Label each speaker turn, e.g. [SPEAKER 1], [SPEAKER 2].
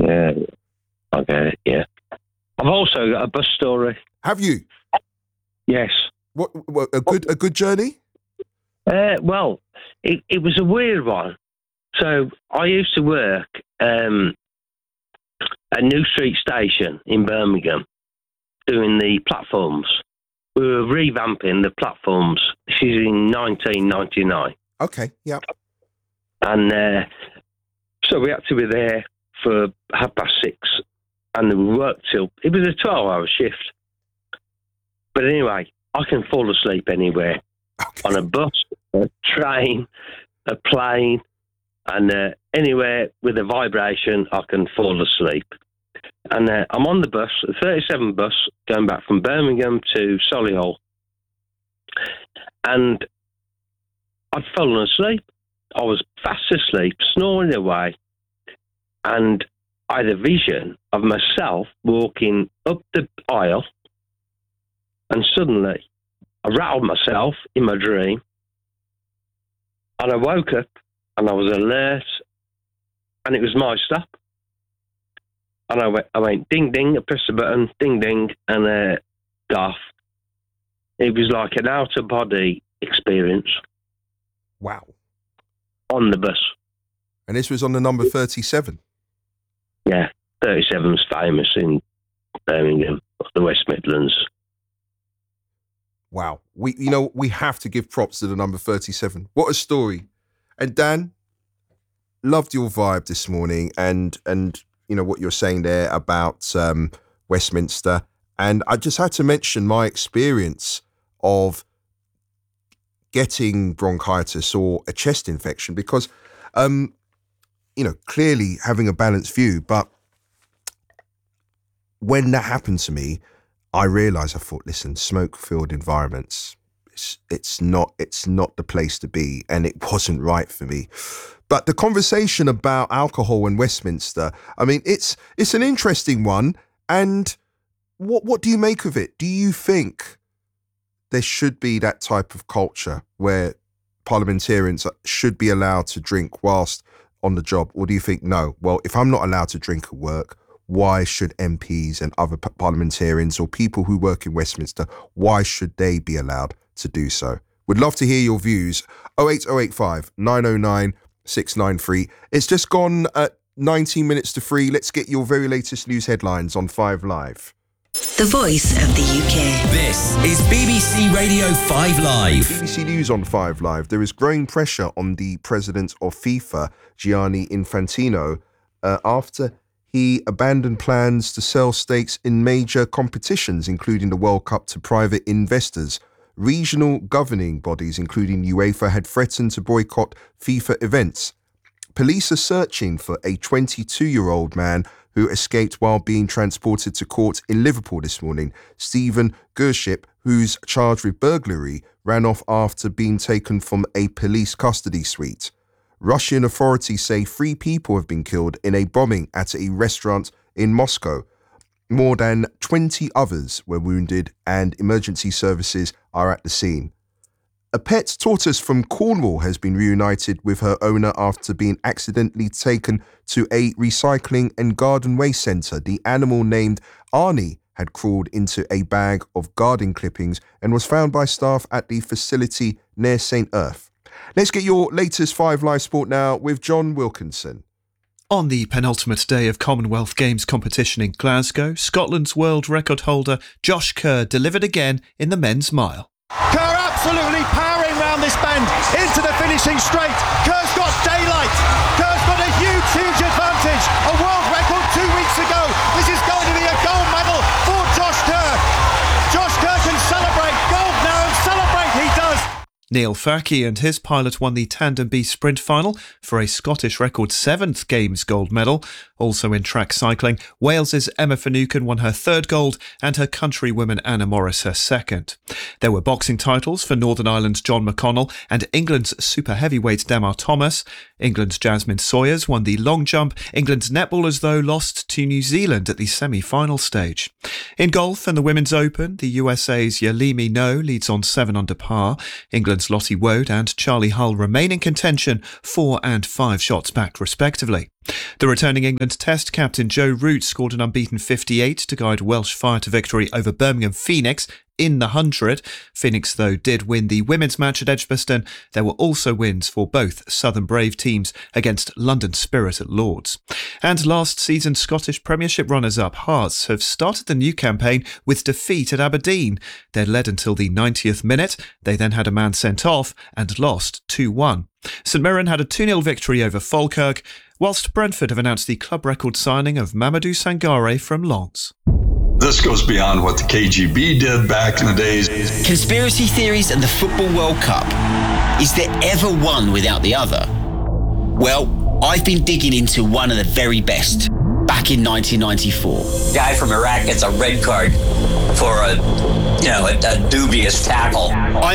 [SPEAKER 1] Yeah, I get it, yeah. I've also got a bus story.
[SPEAKER 2] Have you?
[SPEAKER 1] Yes.
[SPEAKER 2] What a good journey?
[SPEAKER 1] Well, it was a weird one. So I used to work at New Street Station in Birmingham doing the platforms. We were revamping the platforms. This is in 1999.
[SPEAKER 2] Okay, yeah.
[SPEAKER 1] And so we had to be there for 6:30, and we worked till... It was a 12-hour shift. But anyway, I can fall asleep anywhere.
[SPEAKER 2] Okay.
[SPEAKER 1] On a bus, a train, a plane, and anywhere with a vibration, I can fall asleep. And I'm on the bus, the 37 bus, going back from Birmingham to Solihull. And I'd fallen asleep. I was fast asleep, snoring away. And I had a vision of myself walking up the aisle. And suddenly, I rattled myself in my dream. And I woke up and I was alert. And it was my stop. And I went ding, ding, I pressed the button, ding, ding, and off. It was like an out-of-body experience.
[SPEAKER 2] Wow.
[SPEAKER 1] On the bus.
[SPEAKER 2] And this was on the number 37?
[SPEAKER 1] Yeah, 37's famous in Birmingham, the West Midlands.
[SPEAKER 2] Wow. We have to give props to the number 37. What a story. And Dan, loved your vibe this morning and what you're saying there about Westminster. And I just had to mention my experience of getting bronchitis or a chest infection because, clearly having a balanced view. But when that happened to me, I realised, I thought, listen, smoke-filled environments, it's not the place to be, and it wasn't right for me. But the conversation about alcohol in Westminster, I mean, it's an interesting one. And what do you make of it? Do you think there should be that type of culture where parliamentarians should be allowed to drink whilst on the job? Or do you think, no, well, if I'm not allowed to drink at work, why should MPs and other parliamentarians or people who work in Westminster, why should they be allowed to do so? Would love to hear your views. 08085 909 693. It's just gone at 19 minutes to 3. Let's get your very latest news headlines on 5 Live.
[SPEAKER 3] The voice of the UK.
[SPEAKER 4] This is BBC Radio 5 Live.
[SPEAKER 2] BBC News on 5 Live. There is growing pressure on the president of FIFA, Gianni Infantino, after he abandoned plans to sell stakes in major competitions, including the World Cup, to private investors. Regional governing bodies, including UEFA, had threatened to boycott FIFA events. Police are searching for a 22-year-old man who escaped while being transported to court in Liverpool this morning. Stephen Gership, who's charged with burglary, ran off after being taken from a police custody suite. Russian authorities say 3 people have been killed in a bombing at a restaurant in Moscow. More than 20 others were wounded and emergency services are at the scene. A pet tortoise from Cornwall has been reunited with her owner after being accidentally taken to a recycling and garden waste centre. The animal, named Arnie, had crawled into a bag of garden clippings and was found by staff at the facility near St. Earth. Let's get your latest 5 Live Sport now with John Wilkinson.
[SPEAKER 5] On the penultimate day of Commonwealth Games competition in Glasgow, Scotland's world record holder Josh Kerr delivered again in the men's mile.
[SPEAKER 6] Kerr absolutely powering round this bend into the finishing straight. Kerr's got daylight. Kerr's got a huge advantage. A world record 2 weeks ago. This is going to be a gold medal for Josh Kerr. Josh Kerr can celebrate gold now, and celebrate he does.
[SPEAKER 5] Neil Farke and his pilot won the Tandem B sprint final for a Scottish record 7th Games gold medal. Also in track cycling, Wales's Emma Finucane won her 3rd gold and her countrywoman Anna Morris her 2nd. There were boxing titles for Northern Ireland's John McConnell and England's super heavyweight Demar Thomas. England's Jasmine Sawyers won the long jump. England's netballers, though, lost to New Zealand at the semi-final stage. In golf and the Women's Open, the USA's Yalimi No leads on 7 under par. England's Lottie Wode and Charlie Hull remain in contention, 4 and 5 shots back respectively. The returning England Test captain Joe Root scored an unbeaten 58 to guide Welsh Fire to victory over Birmingham Phoenix in the 100. Phoenix, though, did win the women's match at Edgbaston. There were also wins for both Southern Brave teams against London Spirit at Lords. And last season's Scottish Premiership runners-up Hearts have started the new campaign with defeat at Aberdeen. They led until the 90th minute. They then had a man sent off and lost 2-1. St Mirren had a 2-0 victory over Falkirk, whilst Brentford have announced the club record signing of Mamadou Sangare from Lens.
[SPEAKER 7] This goes beyond what the KGB did back in the days.
[SPEAKER 8] Conspiracy theories and the Football World Cup. Is there ever one without the other? Well, I've been digging into one of the very best. Back in 1994.
[SPEAKER 9] Guy from Iraq gets a red card for a dubious tackle.